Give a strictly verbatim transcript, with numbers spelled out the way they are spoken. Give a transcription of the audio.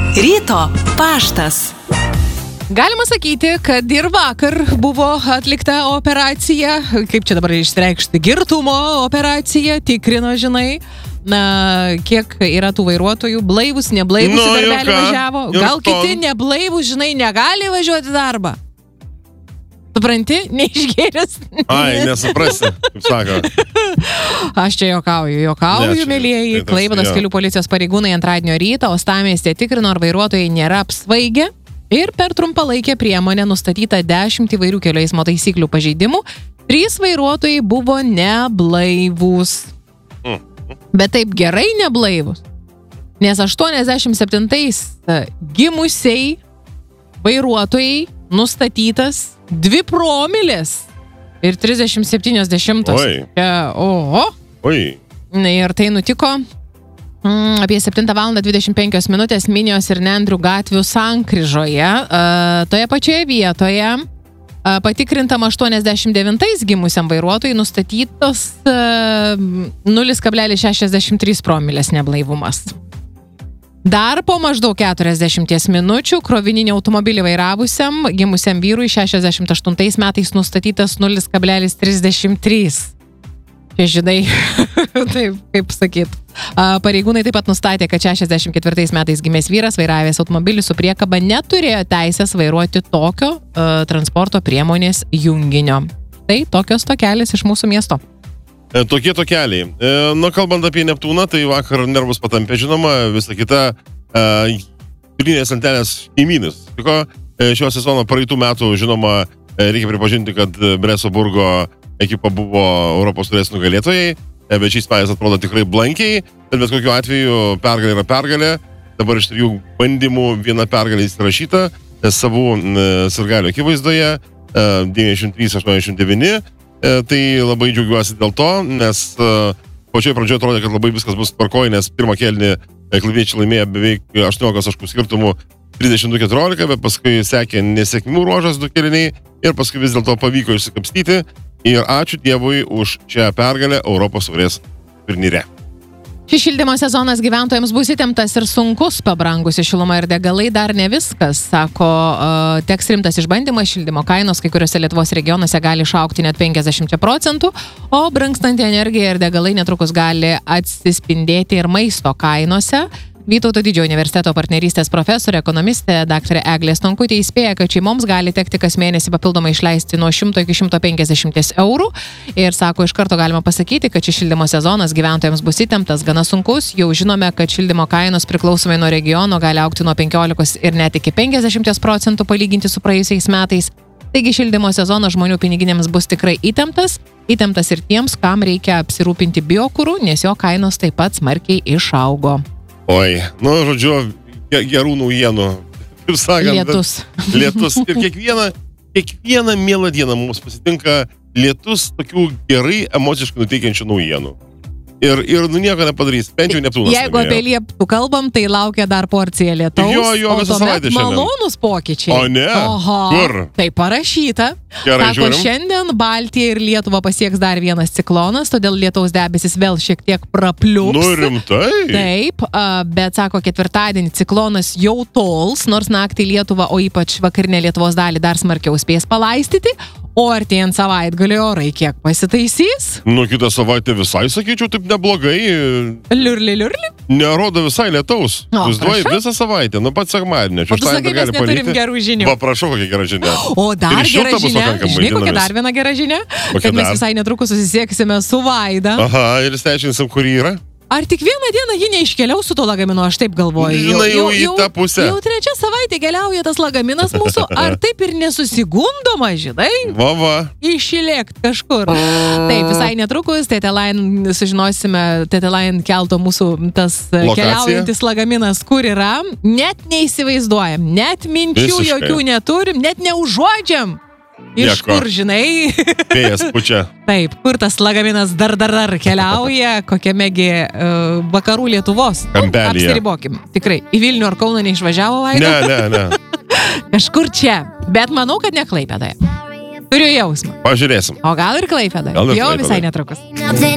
Ryto paštas. Galima sakyti, kad ir vakar buvo atlikta operacija, kaip čia dabar išreikšti, girtumo operacija, tikrino, žinai, na, kiek yra tų vairuotojų, blaivus, neblaivus Nu, į darbelį jau ką, važiavo. jau Gal to. kiti neblaivus, žinai, negali važiuoti į darbą. Supranti, neišgėręs. Ai, nesuprasi, kaip sako. Aš čia jokauju, jokauju, Ne, čia- mėlyjeji. tai tas, Klaipėdos jo. kelių policijos pareigūnai antradienio rytą uostamiestį tikrino, ar vairuotojai nėra apsvaigę. Ir per trumpalaikę priemonę nustatyta dešimt įvairių kelių eismo taisyklių pažeidimų. Trys vairuotojai buvo neblaivūs. Mm. Bet taip gerai neblaivūs. Nes aštuoniasdešimt septintais gimusiai vairuotojai nustatytas dvi promilės ir trisdešimt septynios dešimtos. Oi. Čia, oho. Oi. Na, ir tai nutiko mm, apie septintą valandą dvidešimt penkios minutės Minijos ir Nendrių gatvių sankryžoje. Uh, toje pačioje vietoje uh, patikrintam aštuoniasdešimt devintais gimusiam vairuotojui nustatytos uh, nulis kablelis šešiasdešimt trys promilės neblaivumas. Dar po maždaug keturiasdešimties minučių krovininį automobilį vairavusiam gimusiam vyrui šešiasdešimt aštuntais metais nustatytas nulis kablelis trisdešimt trys. Čia žinai, taip, kaip sakyt. Pareigūnai taip pat nustatė, kad šešiasdešimt ketvirtais metais gimęs vyras vairavęs automobilį su priekaba neturėjo teisės vairuoti tokio uh, transporto priemonės junginio. Tai tokios tokelės iš mūsų miesto. E, tokie tokeliai. E, nu, kalbant apie Neptūną, tai vakar nervus patampė, žinoma, visa kita e, pilinės lentelės kaimynus. Tiko, e, šio sezono praeitų metų, žinoma, e, reikia pripažinti, kad Bresoburgo ekipa buvo Europos taurės nugalėtojai, e, bet šis pajas atrodo tikrai blankiai, bet bet kokiu atveju pergalė yra pergalė. Dabar iš trijų bandymų viena pergalė įsirašyta, e, savų e, sirgalių akivaizdoje, e, devyniasdešimt trys aštuoniasdešimt devyni. E, tai labai džiaugiuosi dėl to, nes e, pačioje pradžioje atrodė, kad labai viskas bus tvarkoj, nes pirmą kėlinį e, klaipėdiečiai laimėjo beveik aštuoniolika taškų skirtumų trisdešimt du keturiolika, bet paskui sekė nesėkmių ruožas du kėliniai ir paskui vis dėlto pavyko išsikapstyti ir ačiū Dievui už šią pergalę Europos taurės turnyre. Šis šildymo sezonas gyventojams bus įtemptas ir sunkus, pabrangusi šiluma ir degalai dar ne viskas, sako, uh, teks rimtas išbandymas, šildymo kainos kai kuriuose Lietuvos regionuose gali išaugti net penkiasdešimt procentų, o brangstanti energija ir degalai netrukus gali atsispindėti ir maisto kainose. Vytauto Didžiojo universiteto partnerystės profesorė, ekonomistė daktarė Eglė Stonkutė įspėja, kad šeimoms gali tekti kas mėnesį papildomai išleisti nuo šimto iki šimto penkiasdešimt eurų. Ir sako, iš karto galima pasakyti, kad šis šildymo sezonas gyventojams bus įtemptas, gana sunkus. Jau žinome, kad šildymo kainos priklausomai nuo regiono gali augti nuo penkiolikos ir net iki penkiasdešimt procentų palyginti su praėjusiais metais. Taigi šildymo sezonas žmonių piniginėms bus tikrai įtemptas. Įtemptas ir tiems, kam reikia apsirūpinti biokuru, nes jo kainos taip pat smarkiai išaugo. Oi, nu, žodžiu, ge- gerų naujienų. Kaip sakant, Lietus. Lietus. Ir kiekvieną, kiekvieną mielą dieną mums pasitinka lietus tokių gerai emociškai nuteikiančių naujienų. Ir, ir nu nieko nepadarys, bent jau Neptūnas. Jeigu apie laimėjo. lietų kalbam, tai laukia dar porcija lietaus. Jo, jo, visą o tuomet savaitę šiandien. malonus pokyčiai. O ne? Oho, Kur? tai parašyta. Gerai, Sako, žiūrim. šiandien Baltiją ir Lietuvą pasieks dar vienas ciklonas, todėl lietaus debesis vėl šiek tiek prapliups. Nu rimtai. Taip, a, bet sako, ketvirtadienį ciklonas jau tols, nors naktį Lietuvą, o ypač vakarinę Lietuvos dalį dar smarkiau spės palaistyti, o artėjant savaitgalį orai kiek pasitaisys. Nu, kitą savaitę visai, sakyčiau, taip neblogai. Liurli, liurli. Nerodo visai lietaus. O, Vaizduoji prašau. visą savaitę, nu pat sekmadienį. O tu sakai, mes neturim gerų žinių. Va, prašau, kokia gera žinia. O dar Ir gera šilta bus žinia, pakankamai žinai, kokia dienomis. dar viena gera žinia, Kokia kad mes dar? visai netrukus susisieksime su Vaida. Aha, ir steičinsim, kur yra. Ar tik vieną dieną ji neiškeliaus su to lagaminu, aš taip galvoju. Žinai, jau į tą pusę. Jau trečia savaitė keliauja tas lagaminas mūsų, ar taip ir nesusigundoma, žinai? Va, va. Išilėkt kažkur. Taip, visai netrukus Tetelain sužinosime, Tetelain kelto mūsų tas Lokacija? keliaujantis lagaminas, kur yra. Net neįsivaizduojam, net minčių Visiškai. jokių neturim, net neužuodžiam. Iš Nieko. kur, žinai? Vėjas pučia. Taip, kur tas lagaminas dar dar dar keliauja, kokiamegi uh, vakarų Lietuvos. Kampelyje. Apsiribokim. Tikrai, į Vilnių ar Kauną neišvažiavo Vaida? Ne, ne, ne. Kažkur čia, bet manau, kad ne Klaipėdoje. Turiu jausmą. Pažiūrėsim. O gal ir Klaipėdoje. Gal ir Jau Klaipėdoje. visai netrukus.